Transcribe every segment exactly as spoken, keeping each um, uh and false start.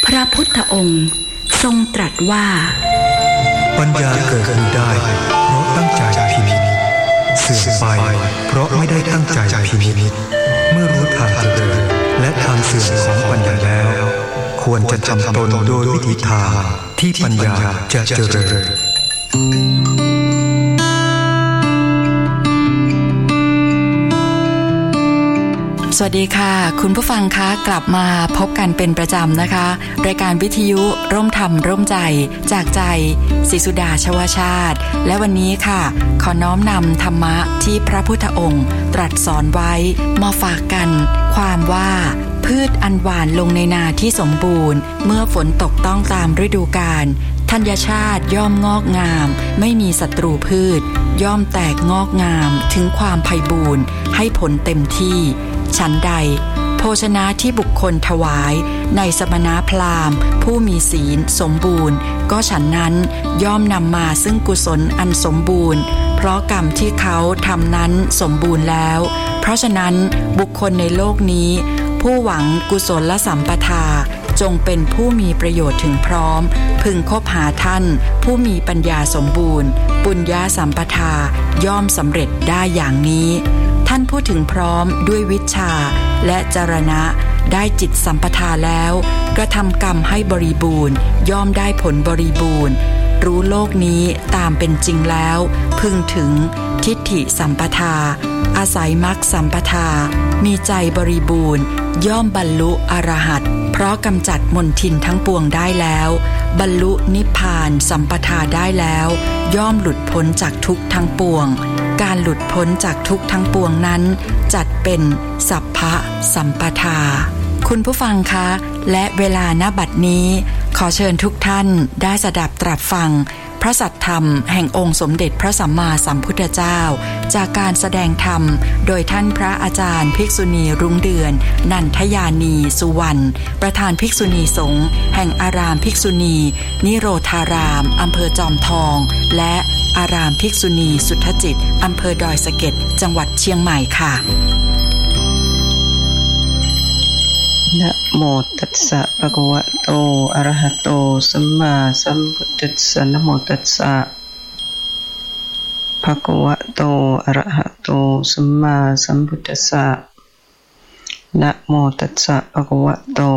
พระพุทธองค์ทรงตรัสว่าปัญญาเกิดขึ้นได้เพราะตั้งใจพินิจเสื่อมไปเพราะไม่ได้ตั้งใจพินิจเมื่อรู้ทางเจริญและทางเสื่อมของปัญญาแล้วควรจะทำตนโดยวิธีทางที่ปัญญาจะเจริญสวัสดีค่ะคุณผู้ฟังคะกลับมาพบกันเป็นประจำนะคะรายการวิทยุร่มธรรมร่มใจจากใจศรีสุดาชวชาติและวันนี้ค่ะขอน้อมนำธรรมะที่พระพุทธองค์ตรัสสอนไว้มาฝากกันความว่าพืชอันหวานลงในนาที่สมบูรณ์เมื่อฝนตกต้องตามฤดูกาลธัญชาติย่อมงอกงามไม่มีศัตรูพืชย่อมแตกงอกงามถึงความไพบูรณ์ให้ผลเต็มที่ฉันใดโภชนะที่บุคคลถวายในสมณพราหมณ์ผู้มีศีลสมบูรณ์ก็ฉันนั้นย่อมนำมาซึ่งกุศลอันสมบูรณ์เพราะกรรมที่เขาทำนั้นสมบูรณ์แล้วเพราะฉะนั้นบุคคลในโลกนี้ผู้หวังกุศลสัมปทาจงเป็นผู้มีประโยชน์ถึงพร้อมพึงคบหาท่านผู้มีปัญญาสมบูรณ์ปุญญาสัมปทาย่อมสำเร็จได้อย่างนี้ท่านพูดถึงพร้อมด้วยวิชชาและจรณะได้จิตสัมปทาแล้วกระทำกรรมให้บริบูรณ์ย่อมได้ผลบริบูรณ์รู้โลกนี้ตามเป็นจริงแล้วพึงถึงทิฏฐิสัมปทาอาศัยมรรคสัมปทามีใจบริบูรณ์ย่อมบรรลุอรหัตเพราะกำจัดมลทินทั้งปวงได้แล้วบรรลุนิพพานสัมปทาได้แล้วย่อมหลุดพ้นจากทุกข์ทั้งปวงการหลุดพ้นจากทุกข์ทั้งปวงนั้นจัดเป็นสัพพะสัมปทาคุณผู้ฟังคะและเวลาณบัดนี้ขอเชิญทุกท่านได้สดับตรับฟังพระสัทธรรมแห่งองค์สมเด็จพระสัมมาสัมพุทธเจ้าจากการแสดงธรรมโดยท่านพระอาจารย์ภิกษุณีรุ่งเดือนนันทยานีสุวรรณประธานภิกษุณีสงฆ์แห่งอารามภิกษุณีนิโรธารามอำเภอจอมทองและอารามภิกษุณีสุทธจิตอำเภอดอยสะเก็ดจังหวัดเชียงใหม่ค่ะนะโมตัสสะภะคะวะโตอะระหะโตสัมมาสัมพุทธัสสะนะโมตัสสะภะคะวะโตอะระหะโตสัมมาสัมพุทธัสสะนะโมตัสสะภะคะวะโต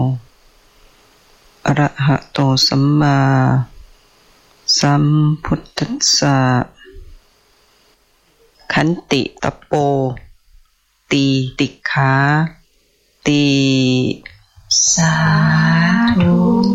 อะระหะโตสัมมาสัมพุทธัสสะขันติตโปตีติขาตีสาธุ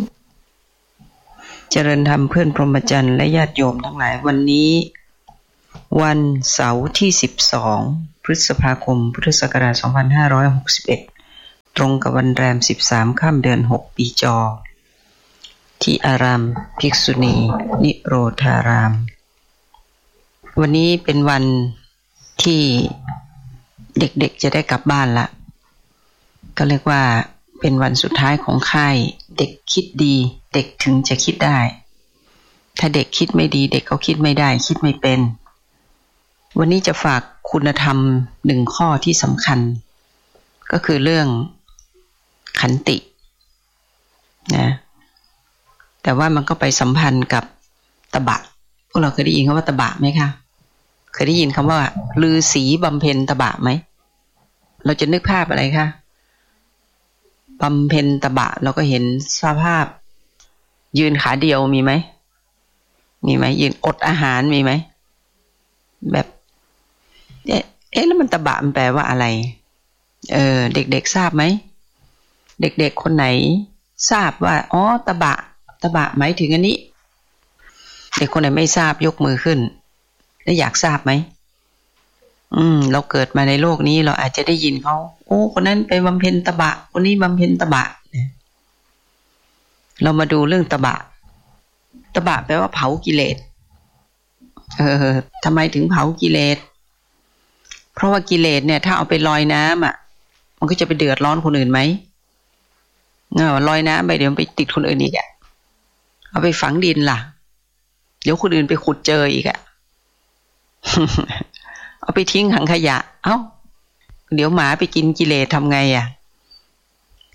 เจริญธรรมเพื่อนพรหมจรรย์และญาติโยมทั้งหลายวันนี้วันเสาร์ที่สิบสองพฤษภาคมพุทธศักราชสองพันห้าร้อยหกสิบเอ็ดตรงกับวันแรมสิบสามค่ำเดือนหกปีจอที่อารามภิกษุณีนิโรธารามวันนี้เป็นวันที่เด็กๆจะได้กลับบ้านละก็เรียกว่าเป็นวันสุดท้ายของค่ายเด็กคิดดีเด็กถึงจะคิดได้ถ้าเด็กคิดไม่ดีเด็กเขาคิดไม่ได้คิดไม่เป็นวันนี้จะฝากคุณธรรมหนึ่งข้อที่สำคัญก็คือเรื่องขันตินะแต่ว่ามันก็ไปสัมพันธ์กับตบะพวกเราเคยได้ยินคำว่าตบะไหมคะเคยได้ยินคำว่าฤาษีบำเพ็ญตบะไหมเราจะนึกภาพอะไรคะบำเพ็ญตบะเราก็เห็นสภาพยืนขาเดียวมีไหมมีไหมยืนอดอาหารมีไหมแบบเอ๊ะเอ๊ะแล้วมันตบะมันแปลว่าอะไรเออเด็กๆทราบไหมเด็กๆคนไหนทราบว่าอ๋อตบะตบะหมายถึงอันนี้เด็กคนไหนไม่ทราบยกมือขึ้นแล้วอยากทราบไหมอืมเราเกิดมาในโลกนี้เราอาจจะได้ยินเขาโอ้คนนั้นไปบำเพ็ญตบะคนนี้บำเพ็ญตบะเรามาดูเรื่องตบะตบะแปลว่าเผากิเลสเออทำไมถึงเผากิเลสเพราะว่ากิเลสเนี่ยถ้าเอาไปลอยน้ำอ่ะมันก็จะไปเดือดร้อนคนอื่นไหมเออลอยน้ำไปเดี๋ยวไปติดคนอื่นอีกอ่ะเอาไปฝังดินล่ะเดี๋ยวคนอื่นไปขุดเจออีกอ่ะ เอาไปทิ้งถังขยะเอ้าเดี๋ยวหมาไปกินกิเลสทำไงอ่ะ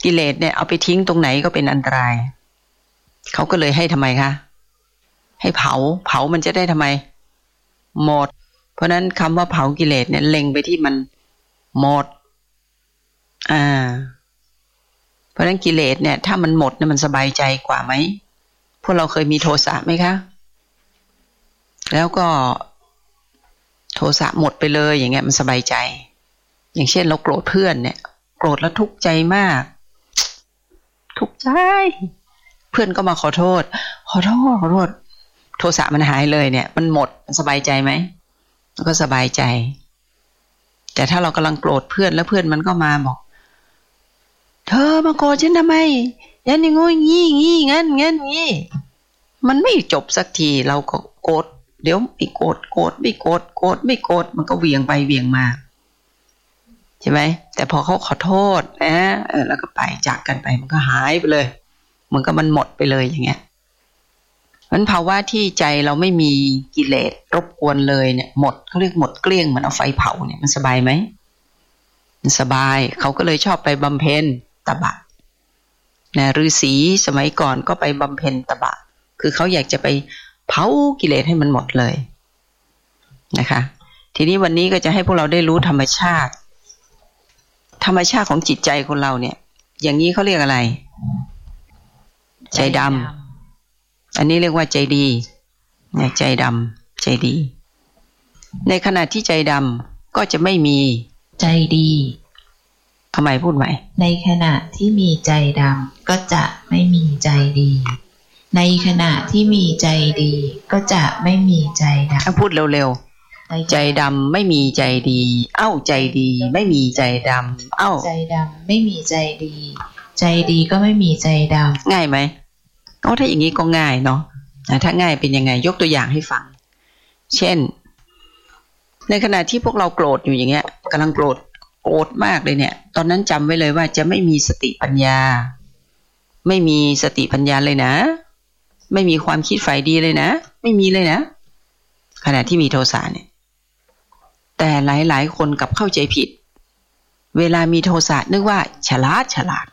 กิเลสเนี่ยเอาไปทิ้งตรงไหนก็เป็นอันตรายเขาก็เลยให้ทำไมคะให้เผาเผามันจะได้ทำไมหมดเพราะนั้นคำว่าเผากิเลสเนี่ยเล็งไปที่มันหมดอ่าเพราะนั้นกิเลสเนี่ยถ้ามันหมดเนี่ยมันสบายใจกว่าไหมพวกเราเคยมีโทสะไหมคะแล้วก็โทสะหมดไปเลยอย่างเงี้ยมันสบายใจอย่างเช่นเราโกรธเพื่อนเนี่ยโกรธแล้วทุกข์ใจมากทุกข์ใจเพื่อนก็มาขอโทษขอโทษขอโทษโทสะมันหายเลยเนี่ยมันหมดมันสบายใจไหมมันก็สบายใจแต่ถ้าเรากำลังโกรธเพื่อนแล้วเพื่อนมันก็มาบอกเธอมาโกรธฉันทำไมยันอย่างงูงี้งี้งั้นงั้นงี้มันไม่จบสักทีเราก็โกรธเดี๋ยวไม่โกรธโกรธไม่โกรธโกรธไม่โกรธมันก็เวียงไปเวียงมาใช่ไหมแต่พอเขาขอโทษนะเออแล้วก็ไปจากกันไปมันก็หายไปเลยเหมือนกับมันหมดไปเลยอย่างเงี้ยมันภาวะที่ใจเราไม่มีกิเลสรบกวนเลยเนี่ยหมดเขาเรียกหมดเกลี้ยงเหมือนเอาไฟเผาเนี่ยมันสบายไหมมันสบายเขาก็เลยชอบไปบำเพ็ญตบะนะฤาษีสมัยก่อนก็ไปบำเพ็ญตบะคือเขาอยากจะไปเผากิเลสให้มันหมดเลยนะคะทีนี้วันนี้ก็จะให้พวกเราได้รู้ธรรมชาติธรรมชาติของจิตใจคนเราเนี่ยอย่างนี้เขาเรียกอะไรใจดำอันนี้เรียกว่าใจดีเนี่ยใจดำใจดีในขณะที่ใจดำก็จะไม่มีใจดีทำไมพูดใหม่ในขณะที่มีใจดำก็จะไม่มีใจดีในขณะที่มีใจดีก็จะไม่มีใจดำพูดเร็วๆใจดำไม่มีใจดีเอ้าใจดีไม่มีใจดำเอ้าใจดำไม่มีใจดีใจดีก็ไม่มีใจดำง่ายไหมโอ้ถ้าอย่างนี้ก็ง่ายเนาะถ้าง่ายเป็นยังไงยกตัวอย่างให้ฟังเช่นในขณะที่พวกเราโกรธอยู่อย่างเงี้ยกำลังโกรธโกรธมากเลยเนี่ยตอนนั้นจำไว้เลยว่าจะไม่มีสติปัญญาไม่มีสติปัญญาเลยนะไม่มีความคิดฝ่ายดีเลยนะไม่มีเลยนะขณะที่มีโทสะเนี่ยแต่หลายๆคนกลับเข้าใจผิดเวลามีโทสะนึกว่าฉลาดฉลาด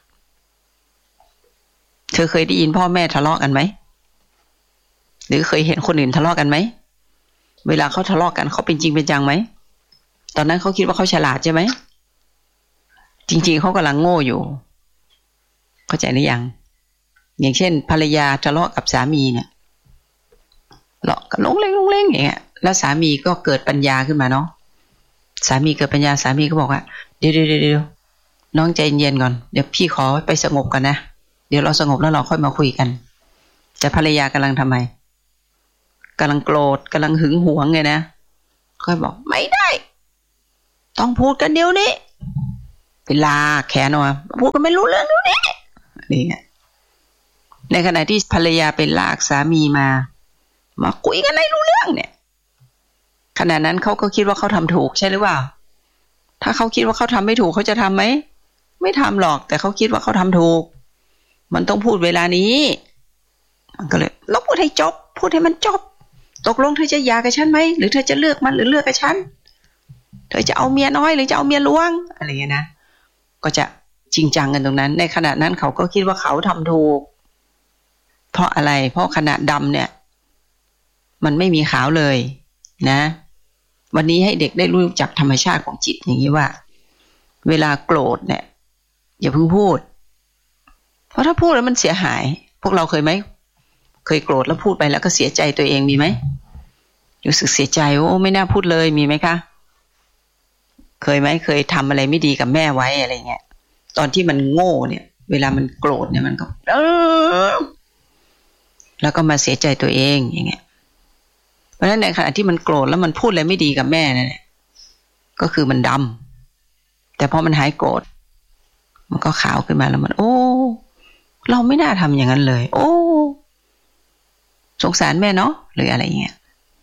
เธอเคยได้ยินพ่อแม่ทะเลาะกันไหมหรือเคยเห็นคนอื่นทะเลาะกันไหมเวลาเขาทะเลาะกันเขาเป็นจริงเป็นจังไหมตอนนั้นเขาคิดว่าเขาฉลาดใช่ไหมจริงๆเขากำลังโง่อยู่เข้าใจหรือยังอย่างเช่นภรรยาทะเลาะกับสามีเนี่ยทะเลาะกันลงเล่งลงเล่งอย่างเงี้ยแล้วสามีก็เกิดปัญญาขึ้นมาเนาะสามีเกิดปัญญาสามีก็บอกว่าเดี๋ยวเดี๋ยวเดี๋ยวน้องใจเย็นก่อนเดี๋ยวพี่ขอไปสงบก่อนนะเดี๋ยวเราสงบแล้วเราค่อยมาคุยกันแต่ภรรยากำลังทำไมกำลังโกรธกำลังหึงหวงไงนะค่อยบอกไม่ได้ต้องพูดกันเดี๋ยวนี้เวลาแขนออกมาพูดกันไม่รู้เรื่องเดี๋ยวนี้นี่ไงในขณะที่ภรรยาไปลากสามีมามาคุยกันให้รู้เรื่องเนี่ยขณะนั้นเขาก็คิดว่าเขาทำถูกใช่หรือเปล่าถ้าเขาคิดว่าเขาทำไม่ถูกเขาจะทำไหมไม่ทำหรอกแต่เขาคิดว่าเขาทำถูกมันต้องพูดเวลานี้มันก็เลยเราพูดให้จบพูดให้มันจบตกลงเธอจะหย่ากับฉันไหมหรือเธอจะเลือกมันหรือเลือกกับฉันเธอจะเอาเมียน้อยหรือจะเอาเมียหลวงอะไรอย่างนี้นะก็จะจริงจังกันตรงนั้นในขณะนั้นเขาก็คิดว่าเขาทำถูกเพราะอะไรเพราะขณะดำเนี่ยมันไม่มีขาวเลยนะวันนี้ให้เด็กได้รู้จักธรรมชาติของจิตอย่างนี้ว่าเวลาโกรธเนี่ยอย่าเพิ่งพูดเพราะถ้าพูดแล้วมันเสียหายพวกเราเคยไหมเคยโกรธแล้วพูดไปแล้วก็เสียใจตัวเองมีไหมรู้สึกเสียใจโอ้ไม่น่าพูดเลยมีไหมคะเคยไหมเคยทำอะไรไม่ดีกับแม่ไว้อะไรเงี้ยตอนที่มันโง่เนี่ยเวลามันโกรธเนี่ยมันก็เออแล้วก็มาเสียใจตัวเองอย่างเงี้ยเพราะฉะนั้นในขณะที่มันโกรธแล้วมันพูดอะไรไม่ดีกับแม่เนี่ยก็คือมันดำแต่พอมันหายโกรธมันก็ขาวขึ้นมาแล้วมันโอ้เราไม่น่าทำอย่างนั้นเลยโอ้สงสารแม่เนาะหรืออะไรเงี้ย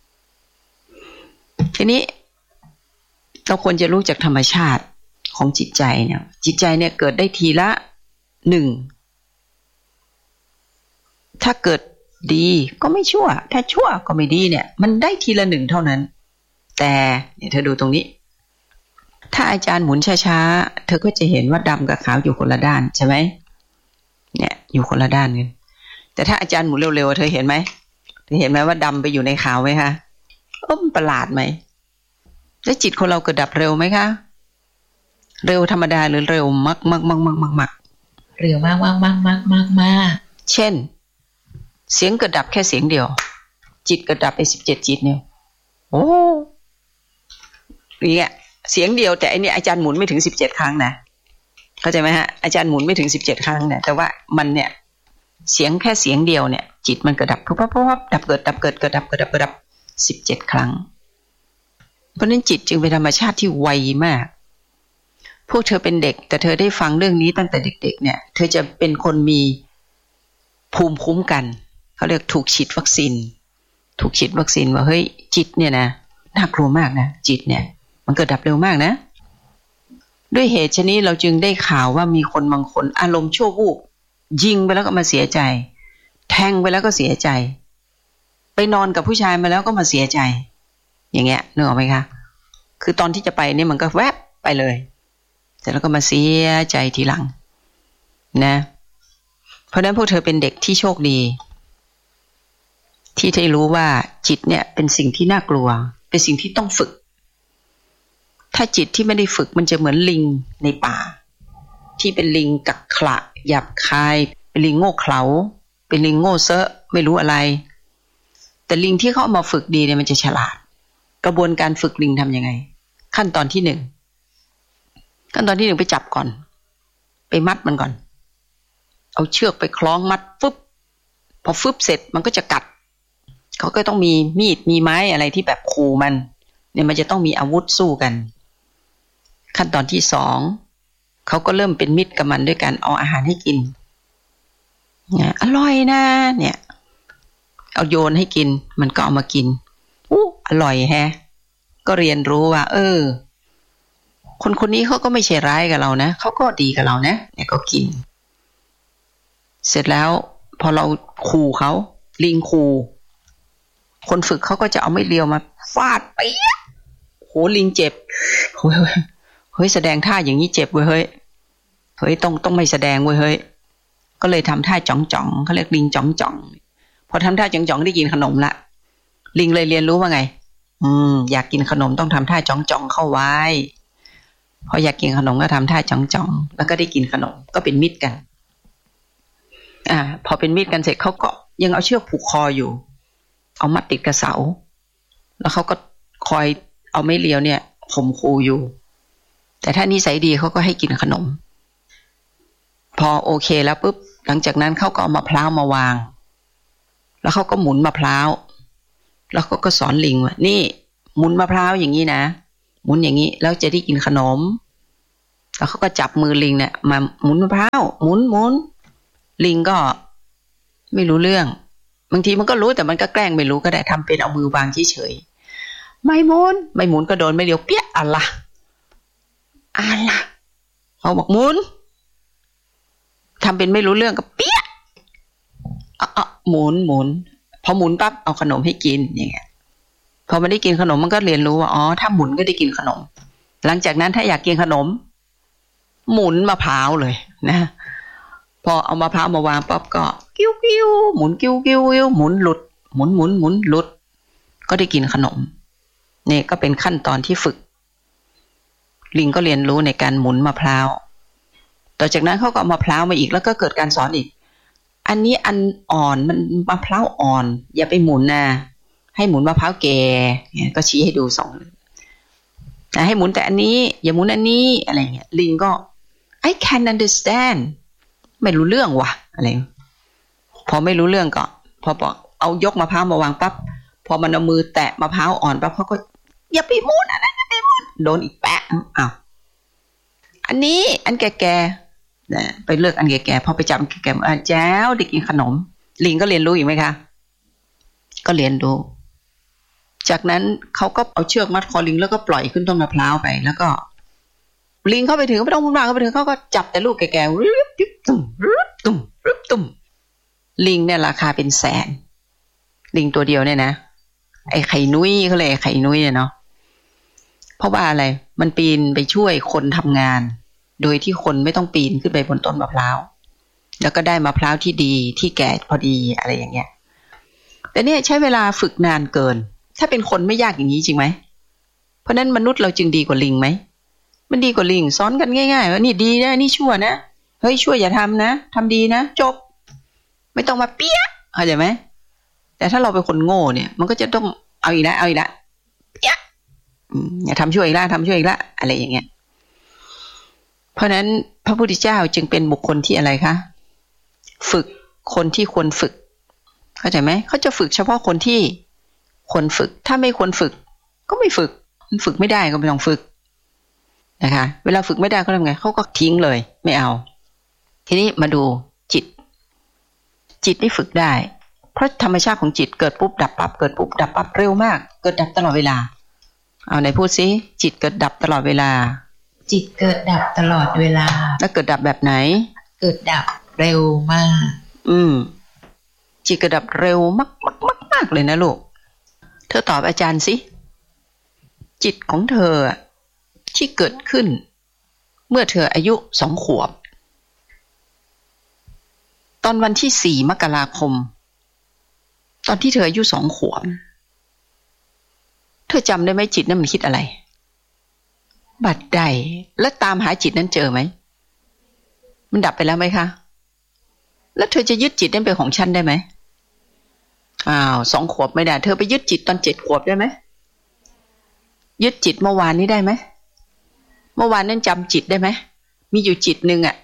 ทีนี้เราควรจะรู้จักธรรมชาติของจิตใจเนี่ยจิตใจเนี่ยเกิดได้ทีละหนึ่งถ้าเกิดดีก็ไม่ชั่วถ้าชั่วก็ไม่ดีเนี่ยมันได้ทีละหนึ่งเท่านั้นแต่เนี่ยเธอดูตรงนี้ถ้าอาจารย์หมุนช้าๆเธอก็จะเห็นว่าดำกับขาวอยู่คนละด้านใช่ไหมเนี่ยอยู่คนละด้านกันแต่ถ้าอาจารย์หมุนเร็วๆเธอเห็นไหมเธอเห็นไหมว่าดำไปอยู่ในขาวไหมคะเออมันประหลาดไหมแล้วจิตคนเราเกิดดับเร็วไหมคะเร็วธรรมดาหรือเร็วมากมากมากมากมากมากเร็วมากมากมากมากมากมากเช่นเสียงเกิดดับแค่เสียงเดียวจิตเกิดดับไปสิบเจ็ดจิตเนี่ยโอ้เนี่ยเสียงเดียวแต่อันนี้อาจารย์หมุนไม่ถึงสิบเจ็ดครั้งนะเข้าใจไหมฮะอาจารย์หมุนไม่ถึงสิบเจ็ดครั้งเนี่ยแต่ว่ามันเนี่ยเสียงแค่เสียงเดียวเนี่ยจิตมันเกิดดับปุ๊บปุ๊บปุ๊บดับเกิดดับเกิดเกิดดับเกิดดับเกิดดับสิบเจ็ดครั้งเพราะนั้นจิตจึงเป็นธรรมชาติที่ไวมากพวกเธอเป็นเด็กแต่เธอได้ฟังเรื่องนี้ตั้งแต่เด็กๆเนี่ยเธอจะเป็นคนมีภูมิคุ้มกันเขาเรียกถูกฉีดวัคซีนถูกฉีดวัคซีนว่าเฮ้ยจิตเนี่ยนะน่ากลัวมากนะจิตเนี่ยมันเกิดดับเร็วมากนะด้วยเหตุชนี้เราจึงได้ข่าวว่ามีคนบางคนอารมณ์ชั่ววูบยิงไปแล้วก็มาเสียใจแทงไปแล้วก็เสียใจไปนอนกับผู้ชายมาแล้วก็มาเสียใจอย่างเงี้ยนึกออกไหมคะคือตอนที่จะไปเนี่ยมันก็แวบไปเลยเสร็จแล้วก็มาเสียใจทีหลังนะเพราะฉะนั้นพวกเธอเป็นเด็กที่โชคดีที่ได้รู้ว่าจิตเนี่ยเป็นสิ่งที่น่ากลัวเป็นสิ่งที่ต้องฝึกถ้าจิตที่ไม่ได้ฝึกมันจะเหมือนลิงในป่าที่เป็นลิงกักขระหยาบคายเป็นลิงโง่เขลาเป็นลิงโง่เซอะไม่รู้อะไรแต่ลิงที่เขาเอามาฝึกดีเนี่ยมันจะฉลาดกระบวนการฝึกลิงทำยังไงขั้นตอนที่หนึ่งขั้นตอนที่หนึ่งไปจับก่อนไปมัดมันก่อนเอาเชือกไปคล้องมัดฟึบพอฟึบเสร็จมันก็จะกัดเขาก็ต้องมีมีดมีไม้อะไรที่แบบขู่มันเนี่ยมันจะต้องมีอาวุธสู้กันขั้นตอนที่สองเขาก็เริ่มเป็นมิตรกับมันด้วยการเอาอาหารให้กินเนี่ยอร่อยนะเนี่ยเอาโยนให้กินมันก็เอามากินอู้อร่อยแฮะก็เรียนรู้ว่าเออคนคนนี้เขาก็ไม่ใช่ร้ายกับเรานะเขาก็ดีกับเรานะเนี่ยก็กินเสร็จแล้วพอเราขู่เขาลิงขู่คนฝึกเขาก็จะเอาไม้เรียวมาฟาดไปโหลิงเจ็บเฮ้ยเฮ้ยแสดงท่าอย่างนี้เจ็บเว้ยเฮ้ยเฮ้ยต้องต้องไม่แสดงเว้ยเฮ้ยก็เลยทำท่าจ่องจ่องเขาเรียกลิงจ่องจ่องพอทำท่าจ่องจ่องได้กินขนมละลิงเลยเรียนรู้ว่าไงอืมอยากกินขนมต้องทำท่าจ่องจ่องเข้าไว้พออยากกินขนมก็ทำท่าจ่องจ่องแล้วก็ได้กินขนมก็เป็นมิตรกันอ่าพอเป็นมิตรกันเสร็จเขาก็ยังเอาเชือกผูกคออยู่เอามัดติดกับเสาแล้วเขาก็คอยเอาไม้เรียวเนี่ยข่มขู่อยู่แต่ถ้านิสัยดีเขาก็ให้กินขนมพอโอเคแล้วปุ๊บหลังจากนั้นเขาก็เอามะพร้าวมาวางแล้วเขาก็หมุนมะพร้าวแล้วเขาก็สอนลิงว่านี่หมุนมะพร้าวอย่างนี้นะหมุนอย่างนี้แล้วจะได้กินขนมแล้วเขาก็จับมือลิงเนี่ยมาหมุนมะพร้าวหมุนหมุนลิงก็ไม่รู้เรื่องบางทีมันก็รู้แต่มันก็แกล้งไม่รู้ก็ได้ทำเป็นเอามือวางเฉยๆไม่หมุนไม่หมุนก็โดนไม่เดียวเปี้ยอะไรอะไรเขาบอกหมุนทำเป็นไม่รู้เรื่องก็เปี้ยอ่ะหมุนหมุนพอหมุนปั๊บเอาขนมให้กินอย่างเงี้ยพอมันได้กินขนมมันก็เรียนรู้ว่าอ๋อถ้าหมุนก็ได้กินขนมหลังจากนั้นถ้าอยากกินขนมหมุนมะพร้าวเลยนะพอเอามะพร้าวมาวางปั๊บก็กิ้วกิ้วหมุนกิ้วกิ้วหมุนหลุดหมุนหมุนหมุนหลุดก็ได้กินขนมนี่ก็เป็นขั้นตอนที่ฝึกลิงก็เรียนรู้ในการหมุนมะพร้าวต่อจากนั้นเขาก็เอามะพร้าวมาอีกแล้วก็เกิดการสอนอีกอันนี้อันอ่อนมันมะพร้าวอ่อนอย่าไปหมุนนะให้หมุนมะพร้าวแก่เนี่ยก็ชี้ให้ดูสองนะให้หมุนแต่อันนี้อย่าหมุนอันนี้อะไรเงี้ยลิงก็ I can understand ไม่รู้เรื่องว่ะอะไรพอไม่รู้เรื่องก็พอบอกเอายกมะพร้าวมาวางปั๊บพอมันเอามือแตะมะพร้าวอ่อนปั๊บเขาก็อย่าไปหมุนอันนั้นอย่าไปหมุนโดนอีกแปะอ้าวอันนี้อันแก่ๆนะไปเลือกอันแก่ๆพอไปจับแก่ๆอ่ะแจ้วได้กินขนมลิงก็เรียนรู้อีกไหมคะก็เรียนรู้จากนั้นเขาก็เอาเชือกมัดคอลิงแล้วก็ปล่อยขึ้นต้นมะพร้าวไปแล้วก็ลิงเข้าไปถึงไม่ต้องมุ่งหน้าเข้าไปถึงเขาก็จับแต่ลูกแก่ๆรึบรึบตุ่มรึบตุ่มรึบตุ่มลิงเนี่ยราคาเป็นแสนลิงตัวเดียวเนี่ยนะไอ้ไข่นุ้ยเขาเลยไข่นุ้ยเนี่ยเนาะเพราะว่าอะไรมันปีนไปช่วยคนทำงานโดยที่คนไม่ต้องปีนขึ้นไปบนต้นมะพร้าวแล้วก็ได้มะพร้าวที่ดีที่แก่พอดีอะไรอย่างเงี้ยแต่เนี่ยใช้เวลาฝึกนานเกินถ้าเป็นคนไม่ยากอย่างนี้จริงไหมเพราะนั้นมนุษย์เราจึงดีกว่าลิงไหมมันดีกว่าลิงสอนกันง่ายๆว่านี่ดีนะนี่ชั่วนะเฮ้ยชั่วอย่าทำนะทำดีนะจบไม่ต้องมาเปี้ยเข้าใจไหมแต่ถ้าเราเป็นคนโง่เนี่ยมันก็จะต้องเอาอีกแล้วเอาอีกแล้วเปี้ยอย่าทำชั่วอีกแล้วทำชั่วอีกแล้วอะไรอย่างเงี้ยเพราะนั้นพระพุทธเจ้าจึงเป็นบุคคลที่อะไรคะฝึกคนที่ควรฝึกเข้าใจไหมเขาจะฝึกเฉพาะคนที่ควรฝึกถ้าไม่ควรฝึกก็ไม่ฝึกมันฝึกไม่ได้ก็ไม่ต้องฝึกนะคะเวลาฝึกไม่ได้เขาทำไงเขาก็ทิ้งเลยไม่เอาทีนี้มาดูจิตจิตนี่ฝึกได้เพราะธรรมชาติของจิตเกิดปุ๊บดับปั๊บเกิดปุ๊บดับปั๊บเร็วมากเกิดดับตลอดเวลาเอาไหนพูดซิจิตเกิดดับตลอดเวลาจิตเกิดดับตลอดเวลาแล้วเกิดดับแบบไหนเกิดดับเร็วมากอืมจิตเกิดดับเร็วมากมากมากมากเลยนะลูกเธอตอบอาจารย์สิจิตของเธอที่เกิดขึ้นเมื่อเธออายุสองขวบตอนวันที่สี่มกราคมตอนที่เธออายุสองขวบเธอจำได้ไหมจิตนั้นมันคิดอะไรบัดใดแล้วตามหาจิตนั้นเจอไหมมันดับไปแล้วไหมคะแล้วเธอจะยึดจิตนั้นเป็นของฉันได้ไหมอ้าวสองขวบไม่ได้เธอไปยึดจิตตอนเจ็ดขวบได้ไหมยึดจิตเมื่อวานนี้ได้ไหมเมื่อวานนั้นจำจิตได้ไหมมีอยู่จิตหนึ่งอ่ะ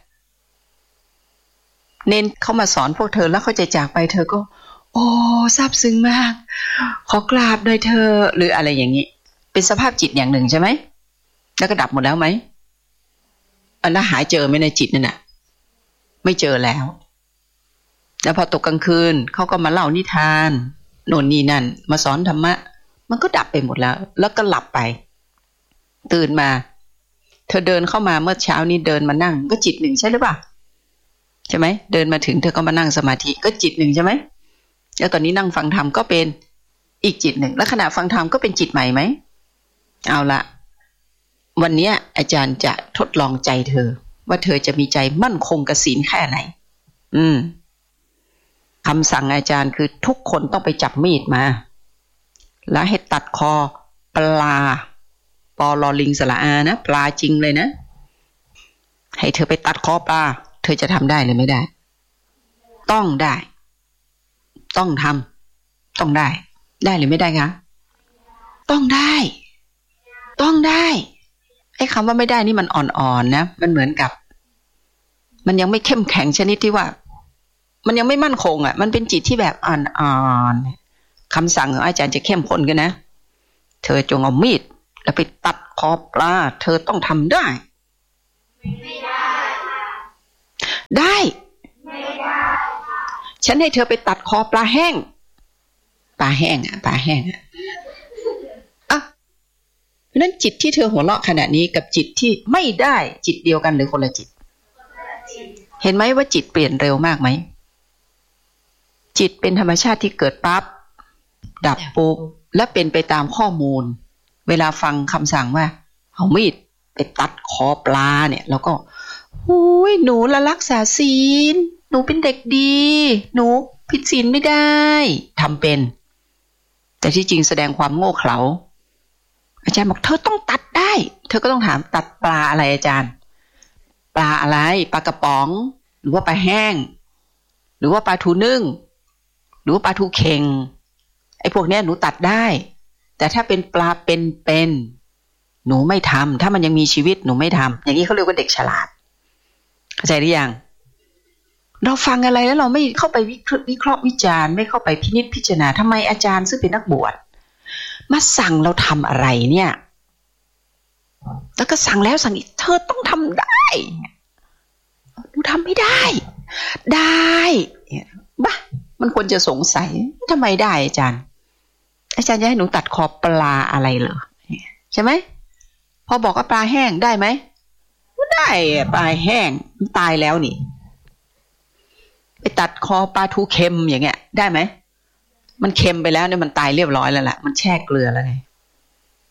เน้นเข้ามาสอนพวกเธอแล้วเขาจะจากไปเธอก็โอ้ซาบซึ้งมากขอกราบหน่อยเธอหรืออะไรอย่างนี้เป็นสภาพจิตอย่างหนึ่งใช่ไหมแล้วก็ดับหมดแล้วไหมอันนั้นหายเจอไหมในจิตนั่นน่ะไม่เจอแล้วแล้วพอตกกลางคืนเขาก็มาเล่านิทานโน่นนี่นั่นมาสอนธรรมะมันก็ดับไปหมดแล้วแล้วก็หลับไปตื่นมาเธอเดินเข้ามาเมื่อเช้านี้เดินมานั่งก็จิตหนึ่งใช่หรือเปล่าใช่ไหมเดินมาถึงเธอก็มานั่งสมาธิก็จิตหนึ่งใช่ไหมแล้วตอนนี้นั่งฟังธรรมก็เป็นอีกจิตหนึ่งแล้วขณะฟังธรรมก็เป็นจิตใหม่ไหมเอาละวันนี้อาจารย์จะทดลองใจเธอว่าเธอจะมีใจมั่นคงกับศีลแค่ไหนอืมคำสั่งอาจารย์คือทุกคนต้องไปจับมีดมาแล้วให้ตัดคอปลาปอลอลิงสระอานะปลาจริงเลยนะให้เธอไปตัดคอปลาเธอจะทำได้หรือไม่ได้ต้องได้ต้องทำต้องได้ได้หรือไม่ได้คะต้องได้ต้องได้ไอ้คำว่าไม่ได้นี่มันอ่อนๆนะมันเหมือนกับมันยังไม่เข้มแข็งชนิดที่ว่ามันยังไม่มั่นคงอ่ะมันเป็นจิตที่แบบอ่อนๆคำสั่งของอาจารย์จะเข้มข้นกันนะเธอจงเอามีดแล้วไปตัดคอปลาเธอต้องทำได้ไม่ได้ได้ไม่ได้ฉันให้เธอไปตัดคอปลาแห้งปลาแห้งอ่ะปลาแห้งอ่ะอ่ะเพราะนั้นจิตที่เธอหัวเราะขณะนี้กับจิตที่ไม่ได้จิตเดียวกันหรือคนละจิตเห็นไหมว่าจิตเปลี่ยนเร็วมากไหมจิตเป็นธรรมชาติที่เกิดปั๊บดับปุ๊บและเป็นไปตามข้อมูลเวลาฟังคำสั่งว่าเอามีดไปตัดคอปลาเนี่ยแล้วก็หูยหนูละรักษาศีลหนูเป็นเด็กดีหนูผิดศีลไม่ได้ทำเป็นแต่ที่จริงแสดงความโง่เขลาอาจารย์บอกเธอต้องตัดได้เธอก็ต้องถามตัดปลาอะไรอาจารย์ปลาอะไรปลากระป๋องหรือว่าปลาแห้งหรือว่าปลาทูนึ่งหรือว่าปลาทูเค็งไอ้พวกนี้หนูตัดได้แต่ถ้าเป็นปลาเป็นๆหนูไม่ทำถ้ามันยังมีชีวิตหนูไม่ทำอย่างนี้เขาเรียกว่าเด็กฉลาดเข้าใจหรือยังเราฟังอะไรแล้วเราไม่เข้าไปวิเคราะห์วิเคราะห์วิจารณ์ไม่เข้าไปพินิจพิจารณาทำไมอาจารย์ซึ่งเป็นนักบวชมาสั่งเราทำอะไรเนี่ยแล้วก็สั่งแล้วสั่งอีกเธอต้องทำได้หนูทำไม่ได้ได้บ้ามันควรจะสงสัยทำไมได้อาจารย์อาจารย์จะให้หนูตัดคอปลาอะไรเหรอใช่ไหมพอบอกว่าปลาแห้งได้ไหมไม่ได้ปลาแห้งมันตายแล้วนี่ไปตัดคอปลาทูเค็มอย่างเงี้ยได้ไหมมันเค็มไปแล้วเนี่ยมันตายเรียบร้อยแล้วแหละมันแช่เกลือแล้วไง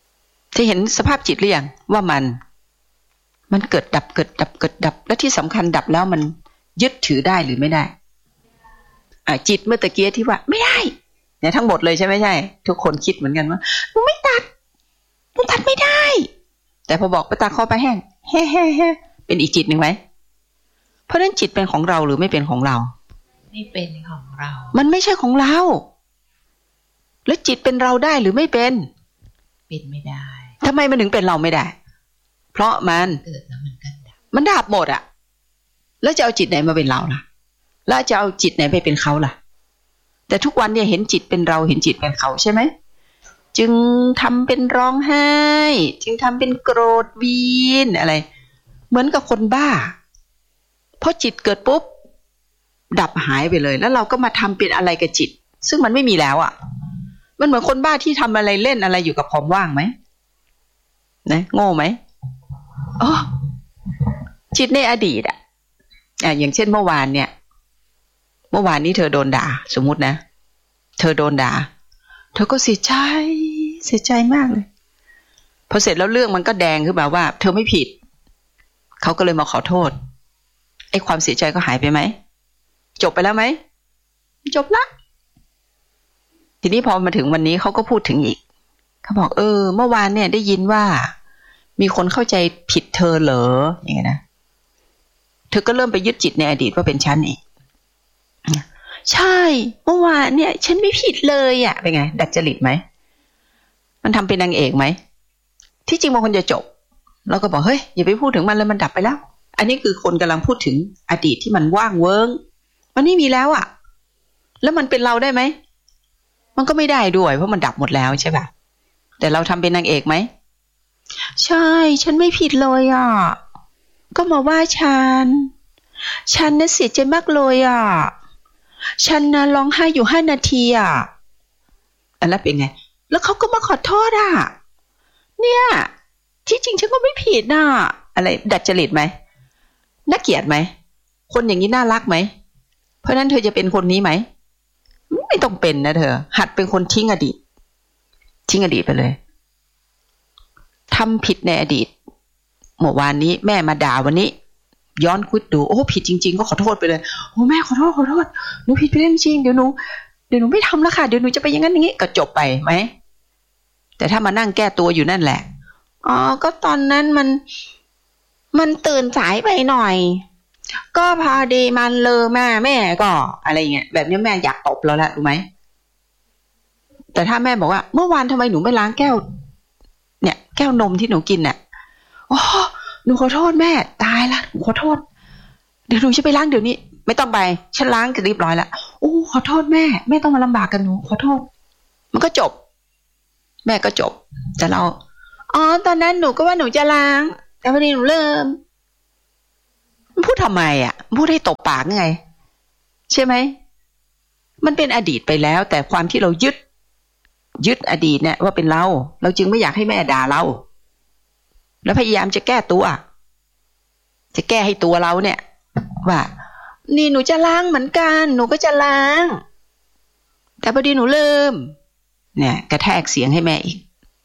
เธอเห็นสภาพจิตหรือยังว่ามันมันเกิดดับเกิดดับเกิดดับและที่สำคัญดับแล้วมันยึดถือได้หรือไม่ได้อ่ะจิตเมื่อตะเกียที่ว่าไม่ได้เนี่ยทั้งหมดเลยใช่ไหมใช่ทุกคนคิดเหมือนกันว่าหนูไม่ตัดหนูตัดไม่ได้แต่พอบอกไปตัดคอไปแห้งแฮ่แฮ่แฮ่เป็นอีกจิตหนึ่งไหมเพราะนั้นจิตเป็นของเราหรือไม่เป็นของเราไม่เป็นของเรามันไม่ใช่ของเราแล้วจิตเป็นเราได้หรือไม่เป็นเป็นไม่ได้ทำไมมันถึงเป็นเราไม่ได้เพราะมันเกิดแล้วมันก็ดับมันดับหมดอ่ะแล้วจะเอาจิตไหนมาเป็นเราล่ะแล้วจะเอาจิตไหนไปเป็นเขาล่ะแต่ทุกวันเนี่ยเห็นจิตเป็นเราเห็นจิตเป็นเขาใช่ไหมจึงทำเป็นร้องไห้จึงทำเป็นโกรธวีนอะไรเหมือนกับคนบ้าพอจิตเกิดปุ๊บดับหายไปเลยแล้วเราก็มาทำเป็นอะไรกับจิตซึ่งมันไม่มีแล้วอ่ะมันเหมือนคนบ้าที่ทำอะไรเล่นอะไรอยู่กับความว่างไหมนะโง่ไหมอ๋อจิตในอดีตอ่ะอ่ะอย่างเช่นเมื่อวานเนี่ยเมื่อวานนี้เธอโดนด่าสมมุตินะเธอโดนด่าเธอก็เสียใจเสียใจมากเลยพอเสร็จแล้วเรื่องมันก็แดงขึ้นมาว่าเธอไม่ผิดเขาก็เลยมาขอโทษไอ้ความเสียใจก็หายไปไหมจบไปแล้วไหมจบละทีนี้พอมาถึงวันนี้เขาก็พูดถึงอีกเขาบอกเออเมื่อวานเนี่ยได้ยินว่ามีคนเข้าใจผิดเธอเหรออย่างเงี้ยนะเธอก็เริ่มไปยึดจิตในอดีตว่าเป็นฉันเองใช่เมื่อวานเนี่ยฉันไม่ผิดเลยอ่ะเป็นไงดัดจริตไหมมันทำเป็นนางเอกไหมที่จริงบางคนจะจบแล้วก็บอกเฮ้ยอย่าไปพูดถึงมันเลยมันดับไปแล้วอันนี้คือคนกำลังพูดถึงอดีตที่มันว่างเวิ้งมันไม่มีแล้วอ่ะแล้วมันเป็นเราได้ไหมมันก็ไม่ได้ด้วยเพราะมันดับหมดแล้วใช่ป่ะแต่เราทำเป็นนางเอกไหมใช่ฉันไม่ผิดเลยอ่ะก็มาว่าฉันฉันน่ะเสียใจมากเลยอ่ะฉันนะร้องไห้อยู่ห้านาทีอ่ะอันนั้นเป็นไงแล้วเขาก็มาขอโทษอ่ะเนี่ยที่จริงฉันก็ไม่ผิดน่ะอะไรดัดจริตไหมน่าเกลียดไหมคนอย่างนี้น่ารักไหมเพราะนั้นเธอจะเป็นคนนี้ไหมไม่ต้องเป็นนะเธอหัดเป็นคนทิ้งอดีตทิ้งอดีตไปเลยทำผิดในอดีตเมื่อวานนี้แม่มาด่าวันนี้ย้อนคิดดูโอ้ผิดจริงๆก็ขอโทษไปเลยโอ้แม่ขอโทษขอโทษหนูผิดไปเรื่องจริงเดี๋ยวหนูเดี๋ยวหนูไม่ทำแล้วค่ะเดี๋ยวหนูจะไปอย่างนั้นอย่างนี้ก็จบไปไหมแต่ถ้ามานั่งแก้ตัวอยู่นั่นแหละอ๋อก็ตอนนั้นมันมันตื่นสายไปหน่อยก็พอดีมันเลอแม่แม่ก็อะไรเงี้ยแบบนี้แม่อยากตบแล้วแหละรู้ไหมแต่ถ้าแม่บอกว่าเมื่อวานทำไมหนูไม่ล้างแก้วเนี่ยแก้วนมที่หนูกินน่ะอ๋อหนูขอโทษแม่ตายละหนูขอโทษเดี๋ยวหนูจะไปล้างเดี๋ยวนี้ไม่ต้องไปฉันล้างกันเรียบร้อยแล้วโอ้ขอโทษแม่แม่ต้องมาลำบากกันหนูขอโทษมันก็จบแม่ก็จบแต่เราอ๋อตอนนั้นหนูก็ว่าหนูจะล้างแต่พอดีหนูเริ่มพูดทำไมอ่ะพูดให้ตบปากไงใช่ไหมมันเป็นอดีตไปแล้วแต่ความที่เรายึดยึดอดีตเนี่ยว่าเป็นเราเราจึงไม่อยากให้แม่ด่าเราแล้วพยายามจะแก้ตัวจะแก้ให้ตัวเราเนี่ยว่านี่หนูจะล้างเหมือนกันหนูก็จะล้างแต่พอดีหนูลืมเนี่ยกระแทกเสียงให้แม่อีก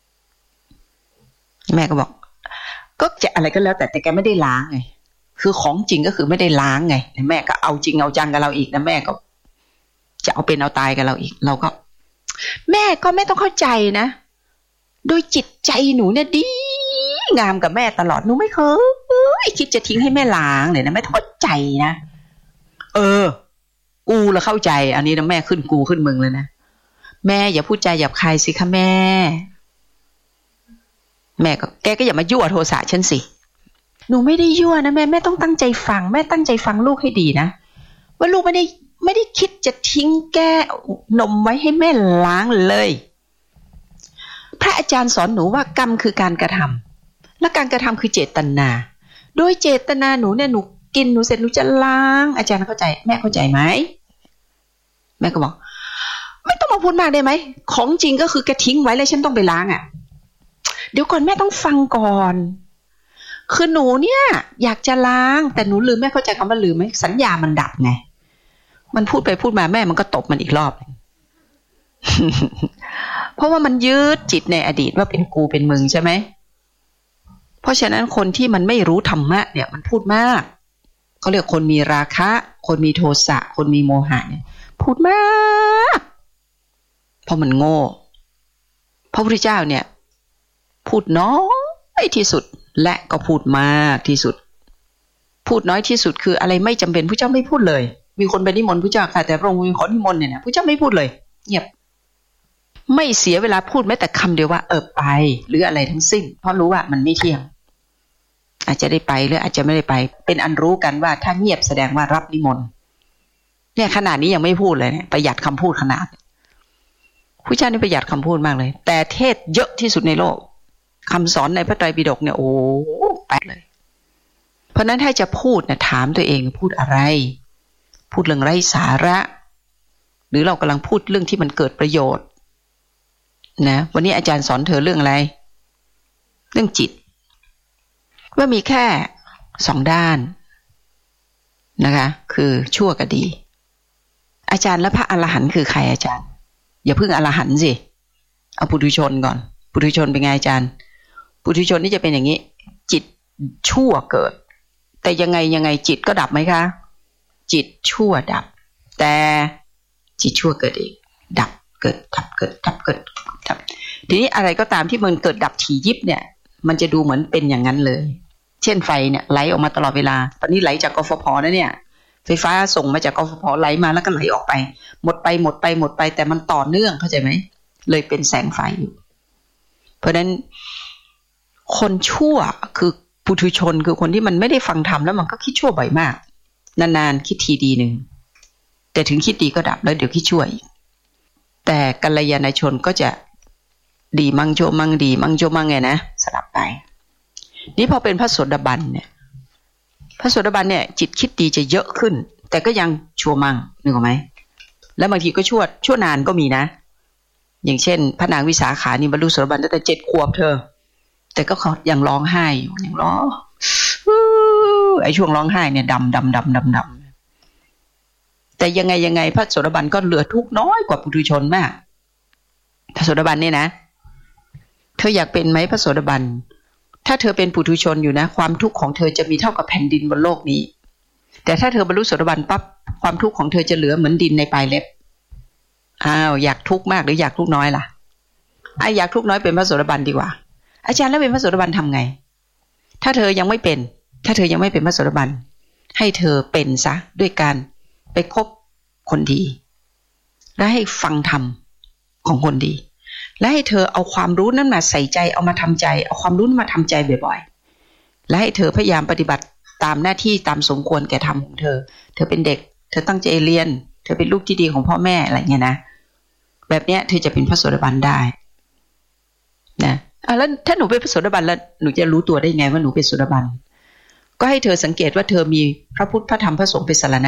แม่ก็บอกก็จะอะไรก็แล้วแต่แต่แกไม่ได้ล้างไงคือของจริงก็คือไม่ได้ล้างไงแม่ก็เอาจริงเอาจังกับเราอีกนะแม่ก็จะเอาเป็นเอาตายกับเราอีกเราก็แม่ก็ไม่ต้องเข้าใจนะโดยจิตใจหนูเนี่ยดีงามกับแม่ตลอดหนูไม่เคยคิดจะทิ้งให้แม่ล้างเลยนะไม่เข้าใจนะเออกูละเข้าใจอันนี้นะแม่ขึ้นกูขึ้นมึงเลยนะแม่อย่าพูดใจหยาบคายสิคะแม่แม่ก็แกก็อย่ามายั่วโทสะฉันสิหนูไม่ได้ยั่วนะแม่แม่ต้องตั้งใจฟังแม่ตั้งใจฟังลูกให้ดีนะว่าลูกไม่ได้ไม่ได้คิดจะทิ้งแก้วนมไว้ให้แม่ล้างเลยพระอาจารย์สอนหนูว่ากรรมคือการกระทำและการกระทำคือเจตนาโดยเจตนาหนูเนี่ยหนูกินหนูเสร็จหนูจะล้างอาจารย์เข้าใจแม่เข้าใจไหมแม่ก็บอกไม่ต้องมาพูดมากได้ไหมของจริงก็คือแกทิ้งไว้แล้วฉันต้องไปล้างอ่ะเดี๋ยวก่อนแม่ต้องฟังก่อนคือหนูเนี่ยอยากจะล้างแต่หนูลืมแม่เข้าใจคำว่าลืมไหมสัญญามันดับไงมันพูดไปพูดมาแม่มันก็ตบมันอีกรอบเพราะว่ามันยึดจิตในอดีตว่าเป็นกูเป็นมึงใช่ไหมเพราะฉะนั้นคนที่มันไม่รู้ธรรมะเนี่ยมันพูดมากเขาเรียกคนมีราคะคนมีโทสะคนมีโมหะเนี่ยพูดมากเพราะมันโง่พระพุทธเจ้าเนี่ยพูดน้อยที่สุดและก็พูดมากที่สุดพูดน้อยที่สุดคืออะไรไม่จำเป็นพระเจ้าไม่พูดเลยมีคนไปนิมนต์พระเจ้าค่ะแต่พระองค์ขอนิมนต์เนี่ยนะพระเจ้าไม่พูดเลยเงียบไม่เสียเวลาพูดแม้แต่คำเดียวว่าเออไปหรืออะไรทั้งสิ้นเพราะรู้ว่ามันไม่เที่ยงอาจจะได้ไปหรืออาจจะไม่ได้ไปเป็นอันรู้กันว่าถ้าเงียบแสดงว่ารับนิมนต์เนี่ยขนาดนี้ยังไม่พูดเลยเนี่ยประหยัดคำพูดขนาดพระเจ้านี่ประหยัดคำพูดมากเลยแต่เทศเยอะที่สุดในโลกคำสอนในพระไตรปิฎกเนี่ยโอ้แปดเลยเพราะนั้นถ้าจะพูดนะถามตัวเองพูดอะไรพูดเรื่องไร้สาระหรือเรากำลังพูดเรื่องที่มันเกิดประโยชน์นะวันนี้อาจารย์สอนเธอเรื่องอะไรเรื่องจิตว่ามีแค่สองด้านนะคะคือชั่วกับดีอาจารย์และพระอรหันต์คือใครอาจารย์อย่าเพิ่งอรหันต์สิเอาปุถุชนก่อนปุถุชนเป็นไงอาจารย์ปุถุชนนี่จะเป็นอย่างนี้จิตชั่วเกิดแต่ยังไงยังไงจิตก็ดับไหมคะจิตชั่วดับแต่จิตชั่วเกิดอีกดับเกิดดับเกิดดับเกิดดับทีนี้อะไรก็ตามที่มันเกิดดับถี่ยิบเนี่ยมันจะดูเหมือนเป็นอย่างนั้นเลยเช่นไฟเนี่ยไหลออกมาตลอดเวลาตอนนี้ไหลจากกฟผนะเนี่ยไฟฟ้าส่งมาจากกฟผไหลมาแล้วก็ไหลออกไปหมดไปหมดไปหมดไปแต่มันต่อเนื่องเข้าใจไหมเลยเป็นแสงไฟอยู่เพราะฉะนั้นคนชั่วคือปุถุชนคือคนที่มันไม่ได้ฟังธรรมแล้วมันก็คิดชั่วบ่อยมากนานๆคิดทีดีหนึ่งแต่ถึงคิดดีก็ดับแล้วเดี๋ยวคิดชั่วอีกแต่กัลยาณชนก็จะดีมั่งชั่วมั่งดีมั่งชั่วมั่งไงนะสลับไปนี่พอเป็นพระโสดาบันเนี่ยพระโสดาบันเนี่ยจิตคิดดีจะเยอะขึ้นแต่ก็ยังชั่วมั่งนึกออกไหมแล้วบางทีก็ชั่วชั่วนานก็มีนะอย่างเช่นพระนางวิสาขานี่บรรลุโสดาบันตั้งแต่เจ็ดขวบเธอแต่ก็เขายังร้องไห้อยู่ยังร้องไอ้ช่วงร้องไห้เนี่ยดำดำดำดำดำแต่ยังไงยังไงพระโสดาบันก็เหลือทุกข์น้อยกว่าปุถุชนมากพระโสดาบันเนี่ยนะเธออยากเป็นไหมพระโสดาบันถ้าเธอเป็นปุถุชนอยู่นะความทุกข์ของเธอจะมีเท่ากับแผ่นดินบนโลกนี้แต่ถ้าเธอบรรลุโสดาบันปั๊บความทุกข์ของเธอจะเหลือเหมือนดินในปลายเล็บอ้าวอยากทุกข์มากหรืออยากทุกข์น้อยล่ะไอ้อยากทุกข์น้อยเป็นพระโสดาบันดีกว่าอาจารย์แล้วเป็นพระโสดาบันทำไงถ้าเธอยังไม่เป็นถ้าเธอยังไม่เป็นพระโสดาบันให้เธอเป็นซะด้วยการไปคบคนดีและให้ฟังธรรมของคนดีและให้เธอเอาความรู้นั้นมาใส่ใจเอามาทำใจเอาความรู้นั้นมาทำใจบ่อยๆและให้เธอพยายามปฏิบัติตามหน้าที่ตามสมควรแก่ธรรมของเธอเธอเป็นเด็กเธอตั้งใจเรียนเธอเป็นลูกที่ดีของพ่อแม่อะไรเงี้ยนะแบบเนี้ยเธอจะเป็นพระโสดาบันได้นะอ่ะแล้วถ้าหนูเป็นพระโสดาบันแล้วหนูจะรู้ตัวได้ไงว่าหนูเป็นโสดาบันก็ให้เธอสังเกตว่าเธอมีพระพุทธพระธรรมพระสงฆ์เป็นสรณะ